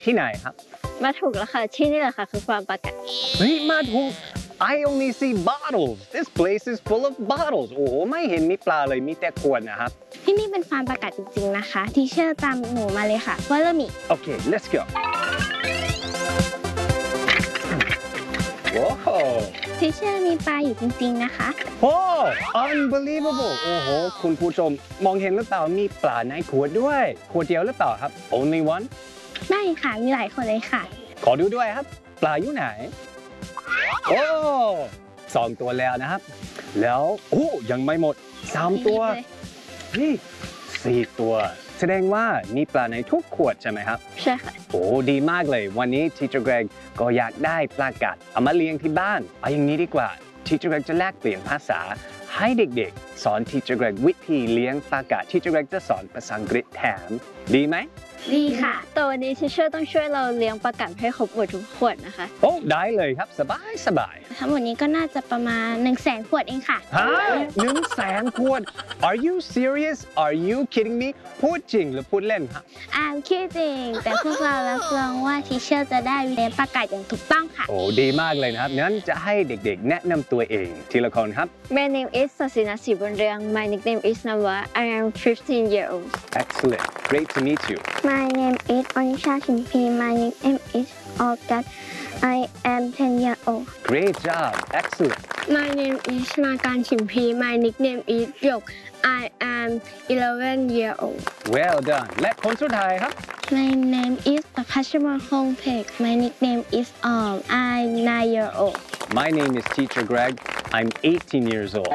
ที่ไหนครับมาถูกแล้วค่ะที่นี่แหละค่ะคือฟาร์มปลากัดเฮ้ยมาถูก I only see bottles This place is full of bottles โอ้โหไม่เห็นมีปลาเลยมีแต่ขวดนะครับที่นี่เป็นฟาร์มปลากัดจริงๆนะคะทีเชอร์ตามหนูมาเลยค่ะว่าเริ่มมีโอเค let's go ว้าวทีเชอร์มีปลาอยู่จริงๆนะคะโอ้ unbelievable โอ้โหคุณผู้ชมมองเห็นหรือเปล่ามีปลาในขวดด้วยขวดเดียวหรือเปล่าครับ only one ไม่ค่ะมีหลายคนเลยค่ะขอดูด้วยครับปลาอยู่ไหนโอ้2 ตัวแล้วนะครับแล้วโอ้ยังไม่หมด3 ตัวนี่4 ตัวแสดงว่ามีปลาในทุกขวดใช่ไหมครับใช่ค่ะโอ้ดีมากเลยวันนี้ทีเจอร์เกรกก็อยากได้ปลากัดเอามาเลี้ยงที่บ้านเอาอย่างนี้ดีกว่าทีเจอร์เกรกจะแลกเปลี่ยนภาษาให้เด็กๆสอนทีเจอร์เกรกวิธีเลี้ยงปลากัดทีเจอร์เกรกจะสอนภาษาอังกฤษแถมดีไหมดีค่ะแต่วันนี้ทีเชอร์ต้องช่วยเราเลี้ยงปลากัดให้ครบหมดทุกขวดนะคะโอ้ได้เลยครับสบายทั้งหมดนี้ก็น่าจะประมาณ100,000 ขวดเองค่ะฮะ100,000 ขวด Are you serious Are you kidding me พูดจริงหรือพูดเล่นครับคิดจริงแต่พวกเรารับรองว่าทีเชอร์จะได้เลี้ยงปลากัดอย่างถูกต้องค่ะโอ้ดีมากเลยนะครับงั้นจะให้เด็กๆแนะนำตัวเองทีละคนครับ My name is ศศินาศรีบุญเรือง My nickname is Nawa I am 15 years old Excellent Great to meet you My name is Onisha Chimpi My nickname is August I am 10 years old Great job Excellent My name is นาการชิมพี My nickname is หยก I am 11 years old Well done และคนสุดท้ายครับ My name is ประภัชมาคงเพก My nickname is I'm 9 years old My name is Teacher Greg I'm 18 years old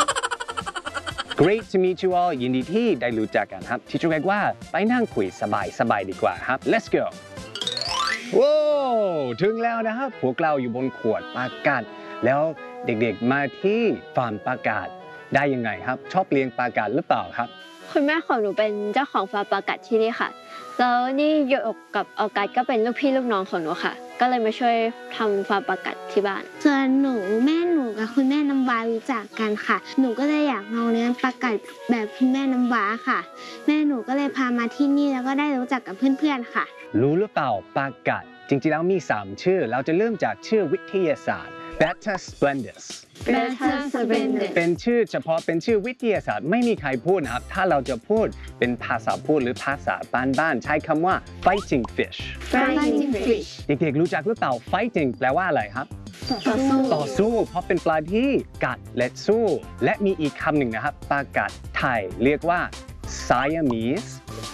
Great to meet you all ยินดีที่ได้รู้จักกันครับ Teacher Greg ว่าไปนั่งคุยสบายดีกว่าครับ Let's go ว้าวถึงแล้วนะครับพวกเราอยู่บนขวดปลากัดแล้วเด็กๆมาที่ฟาร์มปลากัดได้ยังไงครับชอบเลี้ยงปลากัดหรือเปล่าครับคุณแม่ของหนูเป็นเจ้าของฟาร์มปลากัดที่นี่ค่ะแล้วนี่โยกกับออกัสก็เป็นลูกพี่ลูกน้องของหนูค่ะก็เลยมาช่วยทำฟาร์มปลากัดที่บ้านส่วนหนูแม่หนูกับคุณแม่น้ำว้ารู้จักกันค่ะหนูก็เลยอยากลองเลี้ยงปลากัดแบบคุณแม่น้ำว้าค่ะแม่หนูก็เลยพามาที่นี่แล้วก็ได้รู้จักกับเพื่อนๆค่ะรู้หรือเปล่าปลากัดจริงๆแล้วมี3 ชื่อเราจะเริ่มจากชื่อวิทยาศาสตร์ Betta splendens เป็นชื่อเฉพาะเป็นชื่อวิทยาศาสตร์ไม่มีใครพูดนะครับถ้าเราจะพูดเป็นภาษาพูดหรือภาษาบ้านๆใช้คำว่า fighting fish เด็กๆรู้จักหรือเปล่า fighting แปลว่าอะไรครับต่อสู้เพราะเป็นปลาที่กัดและสู้และมีอีกคำหนึ่งนะครับปลากัดไทยเรียกว่า Siamese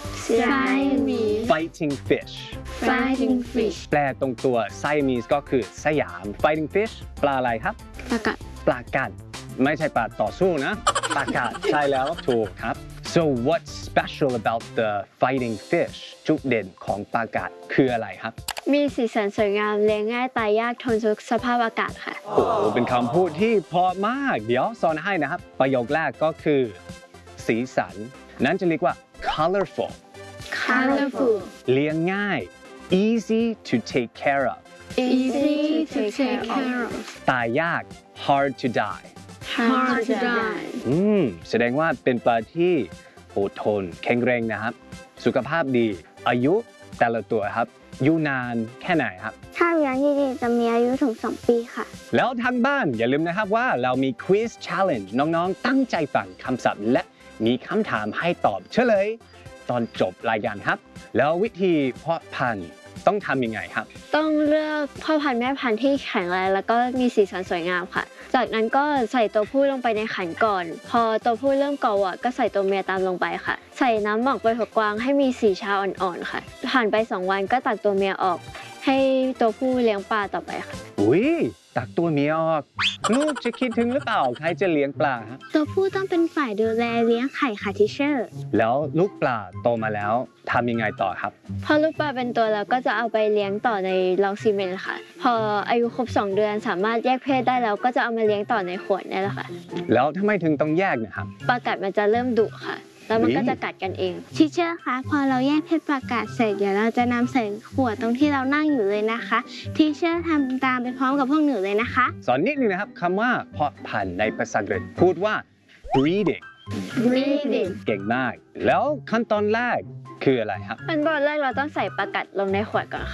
fighting fish แปลตรงตัว Siamese ก็คือสยาม fighting fish ปลาอะไรครับปลากัดไม่ใช่ปลาต่อสู้นะปลากัดใช่แล้วถูกครับ so what's special about the fighting fish จุดเด่นของปลากัดคืออะไรครับมีสีสันสวยงามเลี้ยงง่ายตายยากทนทุกสภาพอากาศค่ะโอ้โหเป็นคำพูดที่เพราะมากเดี๋ยวสอนให้นะครับประโยคแรกก็คือสีสันนั้นจะเรียกว่า colorful เลี้ยงง่าย easy to take care of ตายยาก hard to die แสดงว่าเป็นปลาที่อดทนแข็งแรงนะครับสุขภาพดีอายุแต่ละตัวครับอยู่นานแค่ไหนครับถ้าเลี้ยงดีๆจะมีอายุถึง2 ปีค่ะแล้วทางบ้านอย่าลืมนะครับว่าเรามี quiz challenge น้องๆตั้งใจฟังคำศัพท์และมีคำถามให้ตอบเฉลยตอนจบรายการครับแล้ววิธีเพาะพันธุ์ต้องทำยังไงครับต้องเลือกพ่อพันธุ์แม่พันธุ์ที่แข็งแรงแล้วก็มีสีสันสวยงามค่ะจากนั้นก็ใส่ตัวผู้ลงไปในขันก่อนพอตัวผู้เริ่มเกาก็ใส่ตัวเมียตามลงไปค่ะใส่น้ำหมักใบถั่วกวางให้มีสีชาอ่อนๆค่ะผ่านไป2 วันก็ตักตัวเมียออกให้ตัวผู้เลี้ยงปลาต่อไปค่ะอุ้ยตักตัวเมียออกลูกจะคิดถึงหรือเปล่าใครจะเลี้ยงปลาตัวผู้ต้องเป็นฝ่ายดูแลเลี้ยงไข่ค่ะทีเชอร์แล้วลูกปลาโตมาแล้วทำยังไงต่อครับพอลูกปลาเป็นตัวแล้วก็จะเอาไปเลี้ยงต่อในรองซีเมนต์ค่ะพออายุครบ2 เดือนสามารถแยกเพศได้แล้วก็จะเอามาเลี้ยงต่อในขวดนี่แหละค่ะแล้วทำไมถึงต้องแยกนะครับปลากัดมันจะเริ่มดุค่ะแล้วมันก็จะกัดกันเองทีเชอร์คะพอเราแยกเพศปลากัดเสร็จเดี๋ยวเราจะนำใส่ขวดตรงที่เรานั่งอยู่เลยนะคะทีเชอร์ทำตามไปพร้อมกับพวกหนูเลยนะคะสอนนิดนึงนะครับคำว่าเพาะพันธุ์ในภาษาอังกฤษพูดว่า breeding เก่งมากแล้วขั้นตอนแรกคืออะไรครับขั้นตอนแรกเราต้องใส่ปลากัดลงในขวดก่อนค่ะ